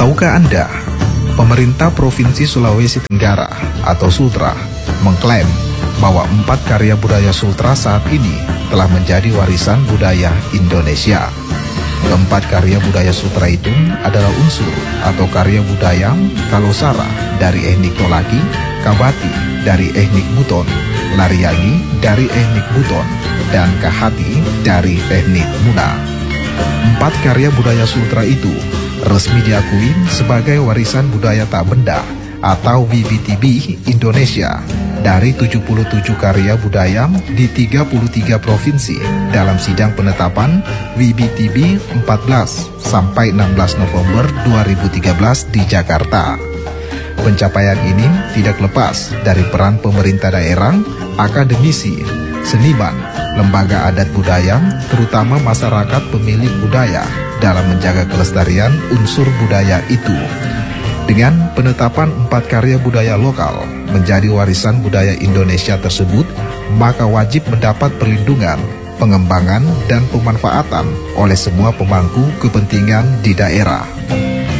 Tahukah Anda, pemerintah Provinsi Sulawesi Tenggara atau Sultra mengklaim bahwa 4 karya budaya Sultra saat ini telah menjadi warisan budaya Indonesia. Keempat karya budaya Sultra itu adalah unsur atau karya budaya Kalosara dari etnik Tolaki, Kabati dari etnik Buton, Lariagi dari etnik Buton, dan Kahati dari etnik Muna. 4 karya budaya Sultra itu resmi diakui sebagai warisan budaya tak benda atau WBTB Indonesia dari 77 karya budaya di 33 provinsi dalam sidang penetapan WBTB 14 sampai 16 November 2013 di Jakarta. Pencapaian ini tidak lepas dari peran pemerintah daerah, akademisi, seniman, lembaga adat budaya, terutama masyarakat pemilik budaya dalam menjaga kelestarian unsur budaya itu. Dengan penetapan 4 karya budaya lokal menjadi warisan budaya Indonesia tersebut, maka wajib mendapat perlindungan, pengembangan, dan pemanfaatan oleh semua pemangku kepentingan di daerah.